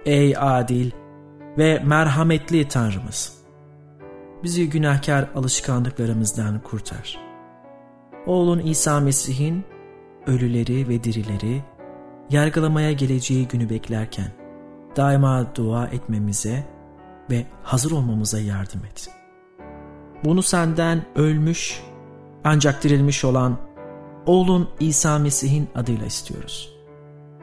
Ey adil ve merhametli Tanrımız! Bizi günahkar alışkanlıklarımızdan kurtar. Oğlun İsa Mesih'in ölüleri ve dirileri yargılamaya geleceği günü beklerken daima dua etmemize ve hazır olmamıza yardım et. Bunu senden ölmüş ancak dirilmiş olan oğlun İsa Mesih'in adıyla istiyoruz.